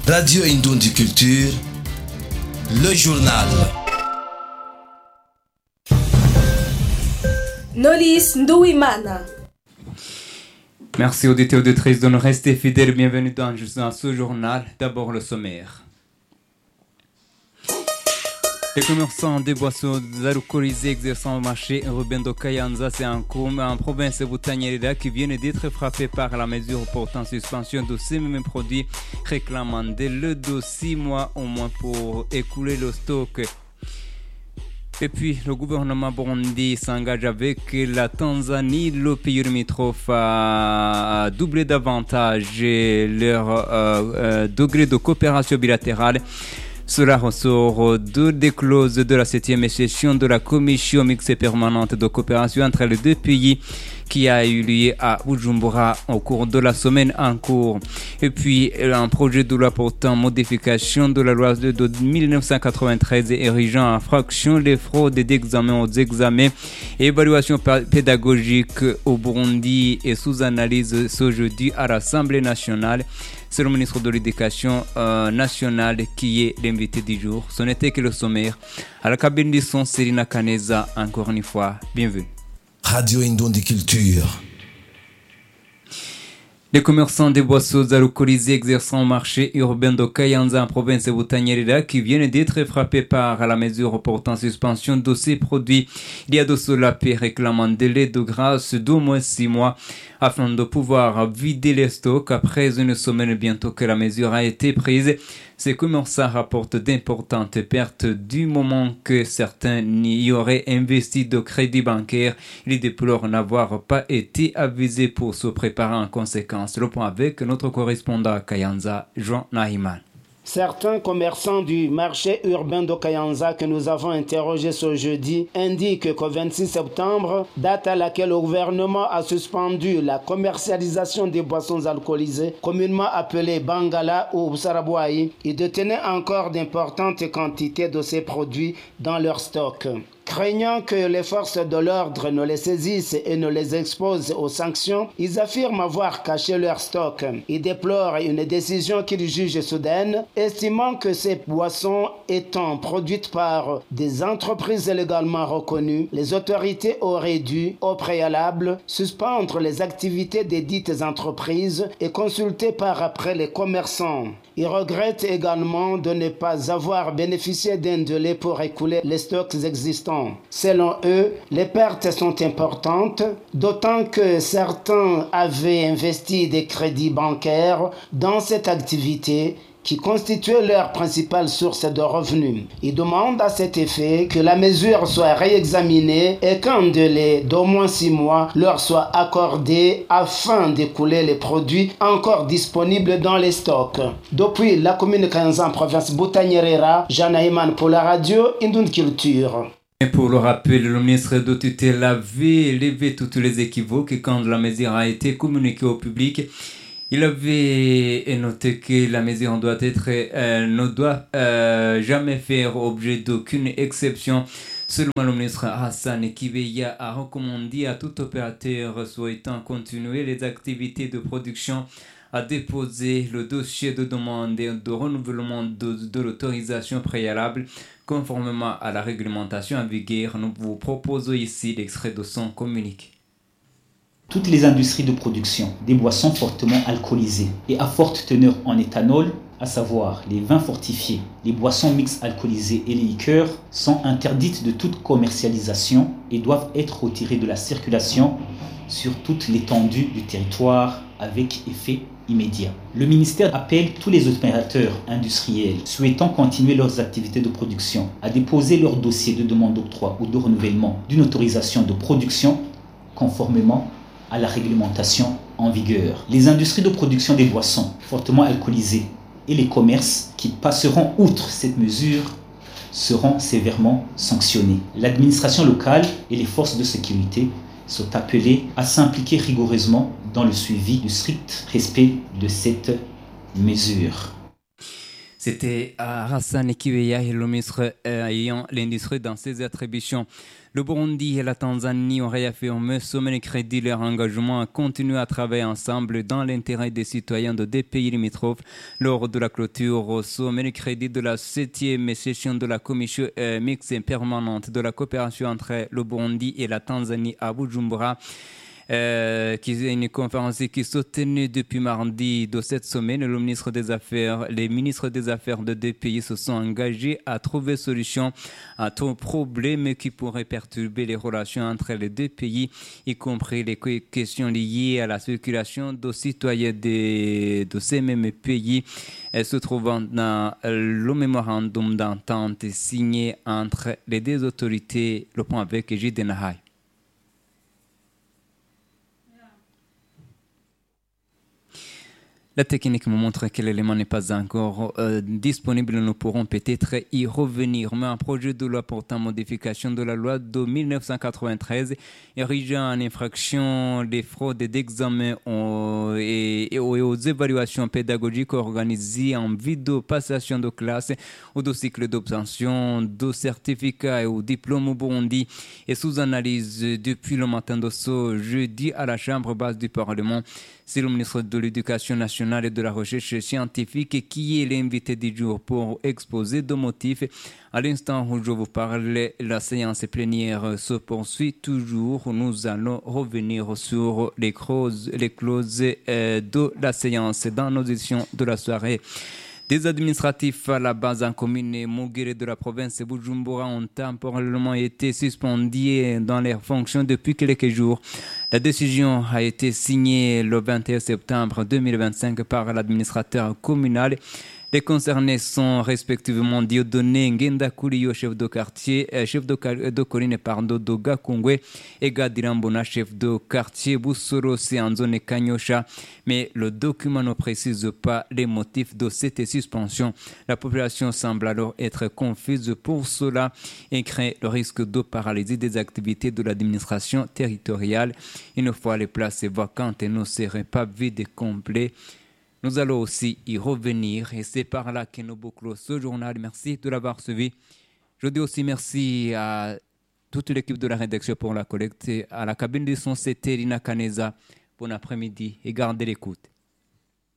Radio Indoundi Culture, le journal. Nolis Ndouimana. Merci auditeurs et auditrices de nous rester fidèles. Bienvenue dans ce journal. D'abord le sommaire. Les commerçants des boissons alcoolisées exerçant au marché urbain de Kayanza, c'est en province de Butanyerera qui viennent d'être frappés par la mesure portant suspension de ces mêmes produits, réclamant dès le 6 mois au moins pour écouler le stock. Et puis, le gouvernement burundi s'engage avec la Tanzanie, le pays limitrophe, à doubler davantage leur degré de coopération bilatérale. Cela ressort des clauses de la 7e session de la commission mixte permanente de coopération entre les deux pays qui a eu lieu à Bujumbura au cours de la semaine en cours. Et puis, un projet de loi portant modification de la loi de 1993 érigeant en fraction les fraudes d'examen aux examens et évaluation pédagogique au Burundi est sous analyse ce jeudi à l'Assemblée nationale. C'est le ministre de l'Éducation nationale qui est l'invité du jour. Ce n'était que le sommaire. À la cabine du son, Serina Kaneza, encore une fois, bienvenue. Radio Indoundi Culture. Les commerçants des boissons alcoolisées exerçant au marché urbain de Kayanza en province de Butanyerera qui viennent d'être frappés par la mesure portant suspension de ces produits. Il y a de cela peu réclamant un délai de grâce d'au moins 6 mois afin de pouvoir vider les stocks après une semaine bientôt que la mesure a été prise. Ces commerçants rapportent d'importantes pertes du moment que certains y auraient investi de crédit bancaire. Ils déplorent n'avoir pas été avisés pour se préparer en conséquence. Le point avec notre correspondant à Kayanza, Jean Nahiman. Certains commerçants du marché urbain de Kayanza que nous avons interrogés ce jeudi indiquent qu'au 26 septembre, date à laquelle le gouvernement a suspendu la commercialisation des boissons alcoolisées, communément appelées Bangala ou Sarabouaï, ils détenaient encore d'importantes quantités de ces produits dans leur stock. Craignant que les forces de l'ordre ne les saisissent et ne les exposent aux sanctions, ils affirment avoir caché leur stock. Ils déplorent une décision qu'ils jugent soudaine, estimant que ces boissons étant produites par des entreprises légalement reconnues, les autorités auraient dû, au préalable, suspendre les activités des dites entreprises et consulter par après les commerçants. Ils regrettent également de ne pas avoir bénéficié d'un délai pour écouler les stocks existants. Selon eux, les pertes sont importantes, d'autant que certains avaient investi des crédits bancaires dans cette activité qui constituait leur principale source de revenus. Ils demandent à cet effet que la mesure soit réexaminée et qu'un délai d'au moins 6 mois leur soit accordé afin d'écouler les produits encore disponibles dans les stocks. Depuis la commune Kayanza, province Butanyerera, Jean Aïman pour la radio Indoundi Culture. Et pour le rappel, le ministre de tutelle avait levé toutes les équivoques quand la mesure a été communiquée au public. Il avait noté que la mesure ne doit jamais faire objet d'aucune exception. Seulement, le ministre Hassan Kibeya a recommandé à tout opérateur souhaitant continuer les activités de production à déposer le dossier de demande de renouvellement de l'autorisation préalable conformément à la réglementation en vigueur. Nous vous proposons ici l'extrait de son communiqué. Toutes les industries de production des boissons fortement alcoolisées et à forte teneur en éthanol, à savoir les vins fortifiés, les boissons mixtes alcoolisées et les liqueurs, sont interdites de toute commercialisation et doivent être retirées de la circulation sur toute l'étendue du territoire avec effet immédiat. Le ministère appelle tous les opérateurs industriels souhaitant continuer leurs activités de production à déposer leur dossier de demande d'octroi ou de renouvellement d'une autorisation de production conformément à la réglementation en vigueur. Les industries de production des boissons fortement alcoolisées et les commerces qui passeront outre cette mesure seront sévèrement sanctionnés. L'administration locale et les forces de sécurité sont appelés à s'impliquer rigoureusement dans le suivi du strict respect de cette mesure. C'était Hassan Kiweya, le ministre ayant l'industrie dans ses attributions. Le Burundi et la Tanzanie ont réaffirmé ce mercredi leur engagement à continuer à travailler ensemble dans l'intérêt des citoyens de deux pays limitrophes lors de la clôture ce mercredi de la 7e session de la commission mixte permanente de la coopération entre le Burundi et la Tanzanie à Bujumbura. Qui est une conférence qui s'est tenue depuis mardi de cette semaine. Les ministres des Affaires de deux pays se sont engagés à trouver solution à tout problème qui pourrait perturber les relations entre les deux pays, y compris les questions liées à la circulation de citoyens de ces mêmes pays, se trouvant dans le mémorandum d'entente signé entre les deux autorités. Le point avec Gide Nahai. La technique me montre que l'élément n'est pas encore disponible. Nous pourrons peut-être y revenir. Mais un projet de loi portant modification de la loi de 1993 érigeant en infraction des fraudes d'examen et aux évaluations pédagogiques organisées en vidéo passation de classe ou de cycle d'obtention de certificats et au diplôme au Burundi est sous analyse depuis le matin de ce jeudi à la Chambre basse du Parlement. C'est le ministre de l'Éducation nationale et de la Recherche scientifique qui est l'invité du jour pour exposer deux motifs. À l'instant où je vous parle, la séance plénière se poursuit toujours. Nous allons revenir sur les clauses de la séance dans nos éditions de la soirée. Des administratifs à la base en commune Mugere de la province de Bujumbura ont temporairement été suspendus dans leurs fonctions depuis quelques jours. La décision a été signée le 21 septembre 2025 par l'administrateur communal. Les concernés sont respectivement Dieudonné Ngenda Kuliyo, chef de quartier, chef de colline de Gakungwe, et Gadirambona, chef de quartier Boussoro, c'est en zone Kanyosha. Mais le document ne précise pas les motifs de cette suspension. La population semble alors être confuse pour cela et crée le risque de paralysie des activités de l'administration territoriale. Une fois les places vacantes ne seraient pas vides et complètes. Nous allons aussi y revenir et c'est par là que nous bouclons ce journal. Merci de l'avoir suivi. Je dis aussi merci à toute l'équipe de la rédaction pour la collecte. À la cabine de son, c'était Lina Kaneza. Bon après-midi et gardez l'écoute.